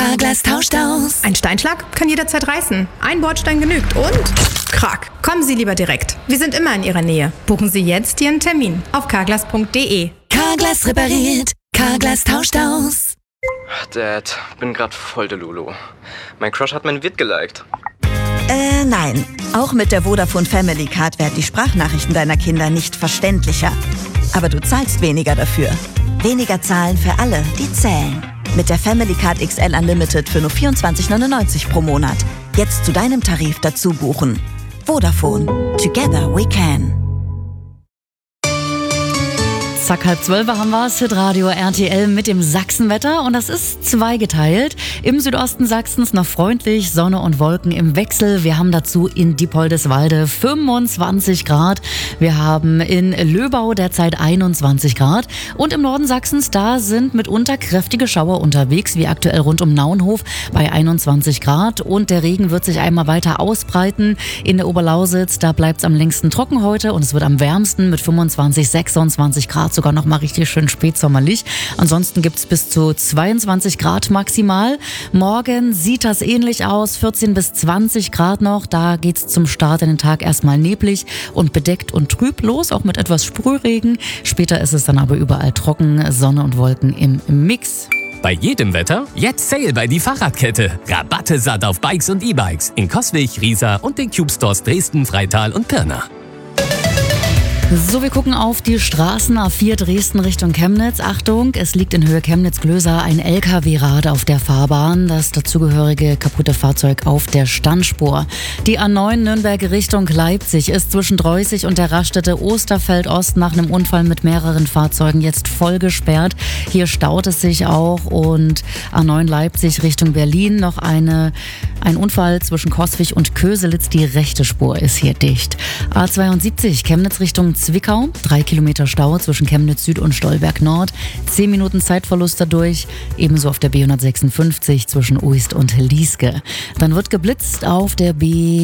Carglass tauscht aus. Ein Steinschlag kann jederzeit reißen. Ein Bordstein genügt und Krach. Kommen Sie lieber direkt. Wir sind immer in Ihrer Nähe. Buchen Sie jetzt Ihren Termin auf carglass.de. Carglass repariert. Carglass tauscht aus. Dad, bin grad voll der Lulu. Mein Crush hat mein Vid geliked. Nein. Auch mit der Vodafone Family Card werden die Sprachnachrichten deiner Kinder nicht verständlicher. Aber du zahlst weniger dafür. Weniger zahlen für alle, die zählen. Mit der Family Card XL Unlimited für nur 24,99 pro Monat. Jetzt zu deinem Tarif dazu buchen. Vodafone. Together we can. Zack, 11:30 haben wir es. Hitradio RTL mit dem Sachsenwetter. Und das ist zweigeteilt. Im Südosten Sachsens noch freundlich, Sonne und Wolken im Wechsel. Wir haben dazu in Diepoldeswalde 25 Grad. Wir haben in Löbau derzeit 21 Grad. Und im Norden Sachsens, da sind mitunter kräftige Schauer unterwegs, wie aktuell rund um Naunhof bei 21 Grad. Und der Regen wird sich einmal weiter ausbreiten. In der Oberlausitz, da bleibt es am längsten trocken heute. Und es wird am wärmsten mit 25, 26 Grad. Sogar noch mal richtig schön spätsommerlich. Ansonsten gibt es bis zu 22 Grad maximal. Morgen sieht das ähnlich aus, 14 bis 20 Grad noch. Da geht es zum Start in den Tag erstmal neblig und bedeckt und trüb los, auch mit etwas Sprühregen. Später ist es dann aber überall trocken, Sonne und Wolken im Mix. Bei jedem Wetter jetzt Sale bei die Fahrradkette. Rabatte satt auf Bikes und E-Bikes in Coswig, Riesa und den Cube Stores Dresden, Freital und Pirna. So, wir gucken auf die Straßen A4 Dresden Richtung Chemnitz. Achtung, es liegt in Höhe Chemnitz-Glöser ein LKW-Rad auf der Fahrbahn. Das dazugehörige kaputte Fahrzeug auf der Standspur. Die A9 Nürnberg Richtung Leipzig ist zwischen Dreußig und der Raststätte Osterfeld-Ost nach einem Unfall mit mehreren Fahrzeugen jetzt voll gesperrt. Hier staut es sich auch. Und A9 Leipzig Richtung Berlin noch ein Unfall zwischen Coswig und Köselitz. Die rechte Spur ist hier dicht. A72 Chemnitz Richtung Zwickau, 3 Kilometer Stau zwischen Chemnitz Süd und Stolberg Nord, 10 Minuten Zeitverlust dadurch, ebenso auf der B156 zwischen Uist und Lieske. Dann wird geblitzt auf der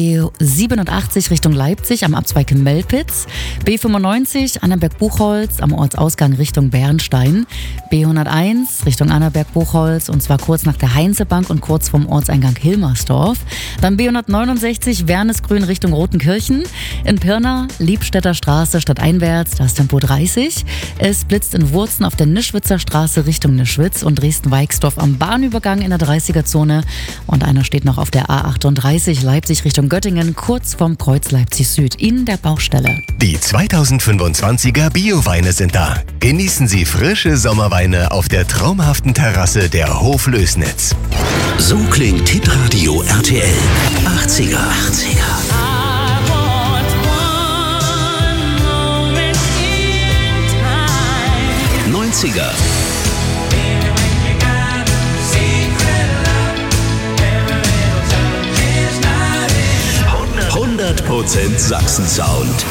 B87 Richtung Leipzig am Abzweig in Melpitz, B95 Annaberg-Buchholz am Ortsausgang Richtung Bernstein, B101 Richtung Annaberg-Buchholz und zwar kurz nach der Heinzebank und kurz vom Ortseingang Hilmersdorf. Dann B169 Wernesgrün Richtung Rotenkirchen, in Pirna Liebstädter Straße stadteinwärts, da ist Tempo 30. Es blitzt in Wurzen auf der Nischwitzer Straße Richtung Nischwitz und Dresden-Weixdorf am Bahnübergang in der 30er-Zone. Und einer steht noch auf der A38 Leipzig Richtung Göttingen, kurz vorm Kreuz Leipzig Süd in der Baustelle. Die 2025er Bio-Weine sind da. Genießen Sie frische Sommerweine auf der traumhaften Terrasse der Hoflößnitz. So klingt Hitradio RTL 80er. 90er. 100% Sachsen-Sound.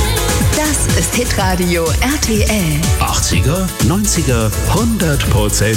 Das ist Hitradio RTL. 80er, 90er, 100%